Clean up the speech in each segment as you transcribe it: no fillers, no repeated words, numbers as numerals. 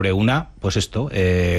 una, pues esto,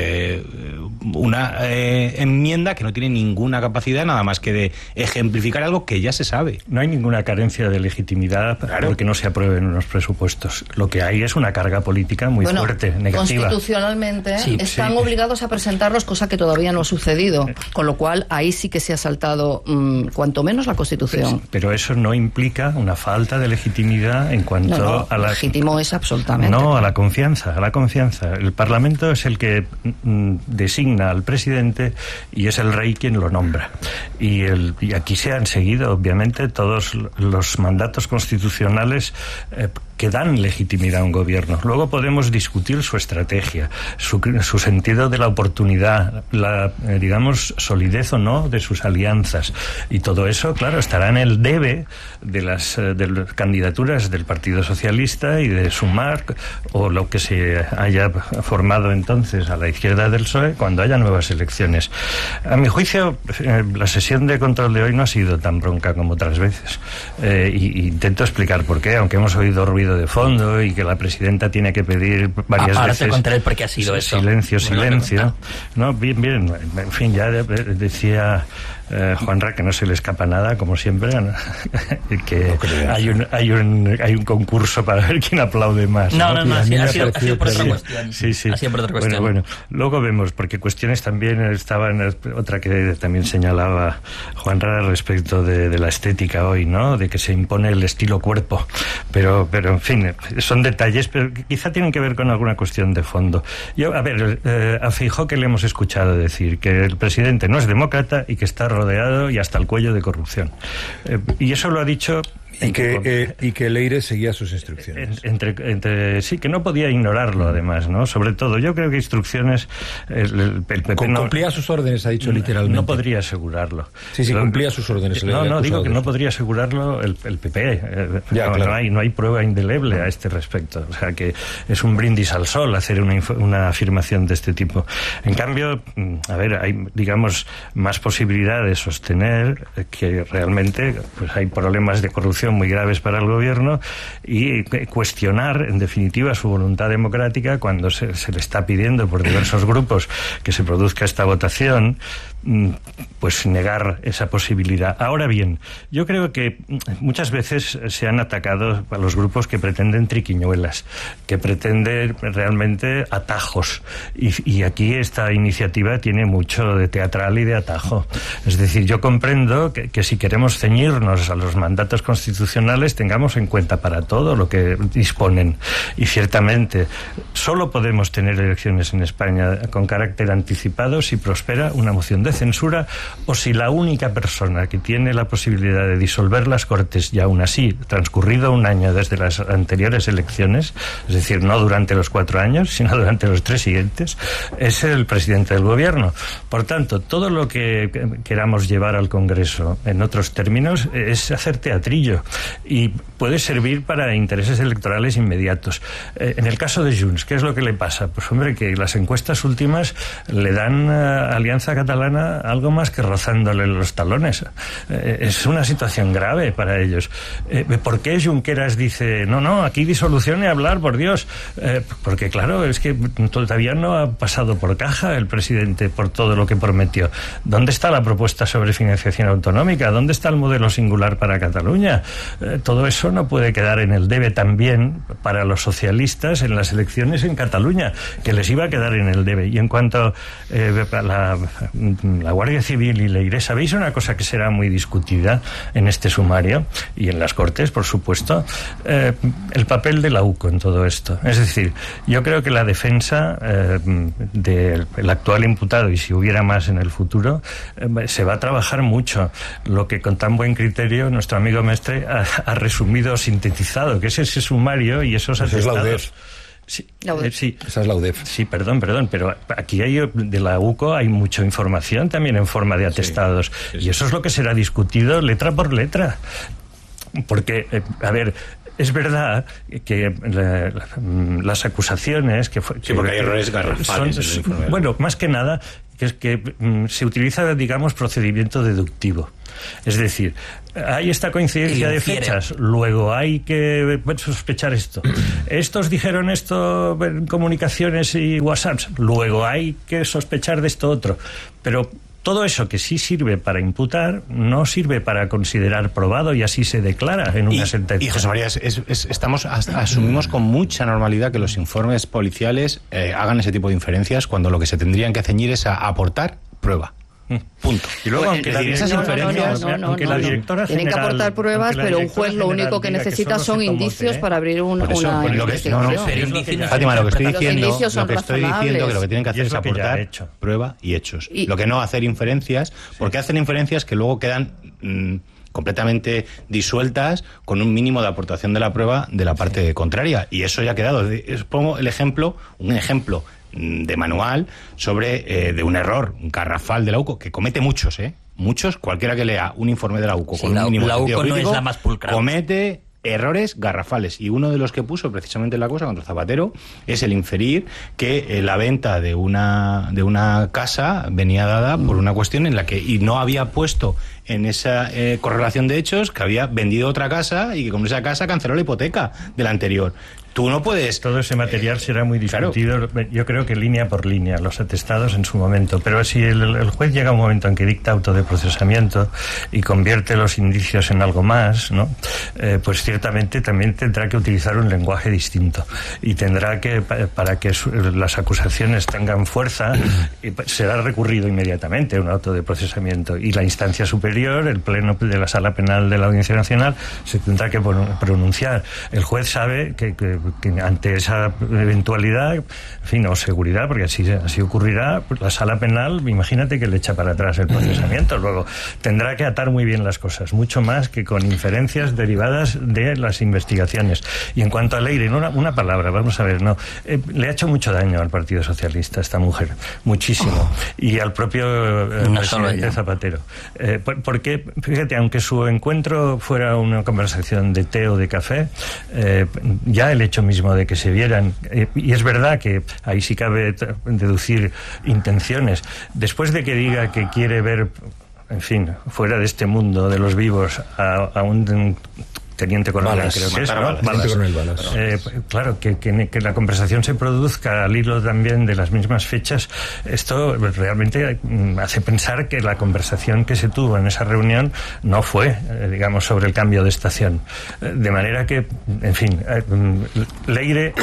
una enmienda que no tiene ninguna capacidad nada más que de ejemplificar algo que ya se sabe. No hay ninguna carencia de legitimidad porque no se aprueben unos presupuestos. Lo que hay es una carga política muy fuerte, negativa. Constitucionalmente están obligados a presentarlos, cosa que todavía no ha sucedido, con lo cual ahí sí que se ha saltado cuanto menos la Constitución. Pero eso no implica una falta de legitimidad en cuanto a la... Legítimo es absolutamente. No, a la confianza. El Parlamento es el que designa al presidente y es el rey quien lo nombra. Y aquí se han seguido, obviamente, todos los mandatos constitucionales que dan legitimidad a un gobierno. Luego podemos discutir su estrategia, su sentido de la oportunidad, la, digamos, solidez o no de sus alianzas. Y todo eso, claro, estará en el debe de las candidaturas del Partido Socialista y de Sumar, o lo que se haya formado entonces a la izquierda del PSOE cuando haya nuevas elecciones. A mi juicio, la sesión de control de hoy no ha sido tan bronca como otras veces. Y intento explicar por qué, aunque hemos oído ruido de fondo y que la presidenta tiene que pedir varias veces... Ahora te contaré por qué ha sido eso. Silencio. No, bien. En fin, ya decía... Juanra, que no se le escapa nada, como siempre, ¿no? Que hay un concurso para ver quién aplaude más. No, ha sido por otra cuestión. Sí. Ha sido por otra cuestión. Bueno, luego vemos, porque cuestiones también estaban, otra que también señalaba Juanra respecto de la estética hoy, ¿no? De que se impone el estilo cuerpo. Pero en fin, son detalles, pero que quizá tienen que ver con alguna cuestión de fondo. A Feijóo que le hemos escuchado decir que el presidente no es demócrata y que está rodeado y hasta el cuello de corrupción. Y eso lo ha dicho... Y que Leire seguía sus instrucciones. Sí, que no podía ignorarlo, además, ¿no? Sobre todo, yo creo que instrucciones... El PP cumplía sus órdenes, ha dicho literalmente. No podría asegurarlo. Sí, cumplía sus órdenes. Digo que no podría asegurarlo el PP. No hay prueba indeleble a este respecto. O sea, que es un brindis al sol hacer una afirmación de este tipo. En cambio, hay, digamos, más posibilidad de sostener que realmente pues hay problemas de corrupción muy graves para el gobierno y cuestionar, en definitiva, su voluntad democrática cuando se le está pidiendo por diversos grupos que se produzca esta votación, pues negar esa posibilidad. Ahora bien, yo creo que muchas veces se han atacado a los grupos que pretenden triquiñuelas, que pretenden realmente atajos, y aquí esta iniciativa tiene mucho de teatral y de atajo. Es decir, yo comprendo que si queremos ceñirnos a los mandatos constitucionales tengamos en cuenta para todo lo que disponen, y ciertamente solo podemos tener elecciones en España con carácter anticipado si prospera una moción de censura o si la única persona que tiene la posibilidad de disolver las Cortes, y aún así transcurrido un año desde las anteriores elecciones, es decir, no durante los 4 años sino durante los 3 siguientes, es el presidente del gobierno. Por tanto, todo lo que queramos llevar al Congreso en otros términos es hacer teatrillo y puede servir para intereses electorales inmediatos. En el caso de Junts, ¿qué es lo que le pasa? Pues hombre, que las encuestas últimas le dan a Alianza Catalana algo más que rozándole los talones. Es una situación grave para ellos. ¿Por qué Junqueras dice, no, aquí disolución y hablar, por Dios? Porque claro, es que todavía no ha pasado por caja el presidente por todo lo que prometió. ¿Dónde está la propuesta sobre financiación autonómica? ¿Dónde está el modelo singular para Cataluña? Todo eso no puede quedar en el debe también para los socialistas en las elecciones en Cataluña, que les iba a quedar en el debe. Y en cuanto a la Guardia Civil y Leire, ¿sabéis una cosa que será muy discutida en este sumario y en las Cortes, por supuesto? El papel de la UCO en todo esto. Es decir, yo creo que la defensa del actual imputado, y si hubiera más en el futuro, se va a trabajar mucho. Lo que con tan buen criterio nuestro amigo Mestre ha resumido, sintetizado, que es ese sumario y esos atestados. Sí, esa es la UDEF. Sí, perdón, pero aquí de la UCO hay mucha información también en forma de atestados. Sí. Y eso es lo que será discutido letra por letra. Porque, es verdad que las acusaciones porque hay errores garrafales. Bueno, más que nada, que se utiliza, digamos, procedimiento deductivo. Es decir, hay esta coincidencia de fechas, luego hay que sospechar esto. Estos dijeron esto en comunicaciones y WhatsApps, luego hay que sospechar de esto otro. Pero todo eso que sí sirve para imputar no sirve para considerar probado, y así se declara en una sentencia. Y José María, asumimos con mucha normalidad que los informes policiales hagan ese tipo de inferencias cuando lo que se tendrían que ceñir es a aportar prueba. Punto. Y luego, aunque esas inferencias, aunque la directora tienen que aportar pruebas, pero un juez lo único que necesita son indicios para abrir una investigación. Fátima, lo que estoy diciendo que lo que tienen que hacer es aportar prueba y hechos. Lo que no hacer inferencias, porque hacen inferencias que luego quedan completamente disueltas con un mínimo de aportación de la prueba de la parte contraria. Y eso ya ha quedado. Pongo un ejemplo de manual sobre de un error garrafal de la UCO, que comete muchos, cualquiera que lea un informe de la UCO con un mínimo sentido crítico, no es la más pulcra. Comete errores garrafales, y uno de los que puso precisamente la cosa contra Zapatero es el inferir que la venta de una casa venía dada por una cuestión en la que y no había puesto en esa correlación de hechos que había vendido otra casa y que con esa casa canceló la hipoteca de la anterior. Tú no puedes... Todo ese material será muy discutido, claro. Yo creo que línea por línea, los atestados en su momento. Pero si el juez llega a un momento en que dicta auto de procesamiento y convierte los indicios en algo más, ¿no? Pues ciertamente también tendrá que utilizar un lenguaje distinto. Y tendrá que, para que las acusaciones tengan fuerza, será recurrido inmediatamente a un auto de procesamiento. Y la instancia superior, el pleno de la Sala Penal de la Audiencia Nacional, se tendrá que pronunciar. El juez sabe que ante esa eventualidad, en fin, o seguridad, porque así ocurrirá, la Sala Penal, imagínate que le echa para atrás el procesamiento. Luego tendrá que atar muy bien las cosas, mucho más que con inferencias derivadas de las investigaciones. Y en cuanto a Leire, una palabra, vamos a ver, le ha hecho mucho daño al Partido Socialista esta mujer, muchísimo, y al propio presidente Zapatero, porque, fíjate, aunque su encuentro fuera una conversación de té o de café, ya el hecho mismo de que se vieran, y es verdad que ahí sí cabe deducir intenciones, después de que diga que quiere ver, en fin, fuera de este mundo de los vivos a un teniente coronel, Balas, creo que es, ¿no? Balas. Claro, que la conversación se produzca al hilo también de las mismas fechas, esto realmente hace pensar que la conversación que se tuvo en esa reunión no fue, digamos, sobre el cambio de estación. De manera que, en fin, Leire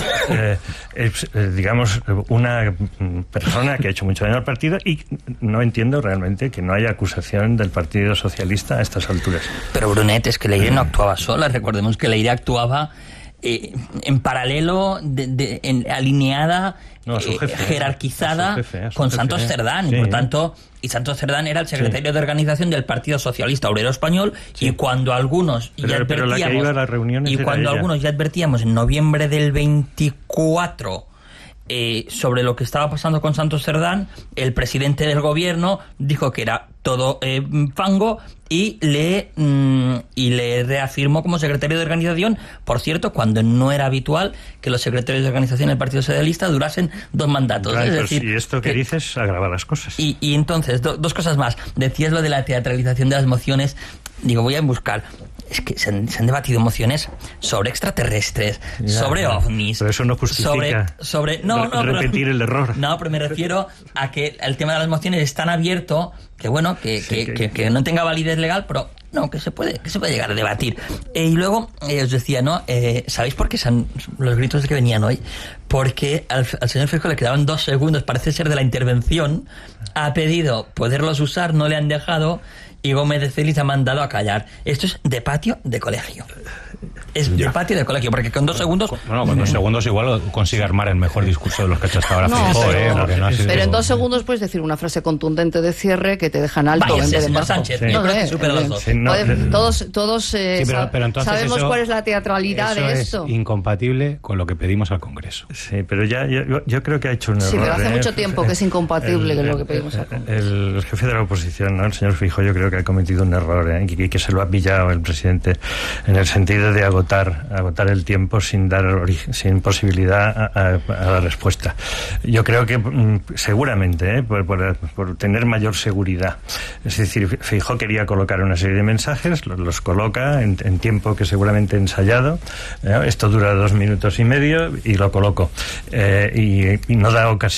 es, digamos, una persona que ha hecho mucho daño al partido, y no entiendo realmente que no haya acusación del Partido Socialista a estas alturas. Pero Brunet, es que Leire no actuaba sola. Recordemos que Leire actuaba en paralelo, alineada, jerarquizada con Santos Cerdán. Sí. Por tanto, y Santos Cerdán era el secretario de organización del Partido Socialista Obrero Español. Sí. Y cuando algunos ya advertíamos en noviembre del 24 sobre lo que estaba pasando con Santos Cerdán, el presidente del gobierno dijo que era todo fango y le reafirmó como secretario de organización, por cierto, cuando no era habitual que los secretarios de organización del Partido Socialista durasen 2 mandatos. Claro, es decir, y esto que dices agrava las cosas. Y entonces, dos cosas más. Decías lo de la teatralización de las mociones. Digo, voy a buscar. Es que se han debatido mociones sobre extraterrestres, sobre ovnis. Pero eso no justifica repetir el error. No, pero me refiero a que el tema de las mociones es tan abierto que, bueno, que no tenga validez legal, pero no, que se puede llegar a debatir. Y luego, os decía, ¿no? ¿Sabéis por qué son los gritos que venían hoy? Porque al señor Feijóo le quedaban 2 segundos, parece ser, de la intervención. Ha pedido poderlos usar, no le han dejado, y Gómez de Félix ha mandado a callar. Esto es de patio de colegio. Es de patio de colegio, porque con 2 segundos... Bueno, con 2 segundos igual consigue armar el mejor discurso de los que ha hecho hasta ahora. Pero en 2 segundos puedes decir una frase contundente de cierre que te dejan alto. Vaya, señor Sánchez, yo creo que supera los dos. Todos sabemos cuál es la teatralidad de esto. Es incompatible con lo que pedimos al Congreso. Sí, pero yo creo que ha hecho un error. Sí, pero hace mucho tiempo que es incompatible con lo que pedimos al Congreso. El jefe de la oposición, ¿no? El señor Feijóo, yo creo que ha cometido un error, y que se lo ha pillado el presidente, en el sentido puede agotar el tiempo sin sin posibilidad a la respuesta. Yo creo que seguramente, por tener mayor seguridad. Es decir, Feijóo quería colocar una serie de mensajes, los coloca en tiempo que seguramente ensayado. Esto dura 2 minutos y medio y lo coloco. Y no da ocasión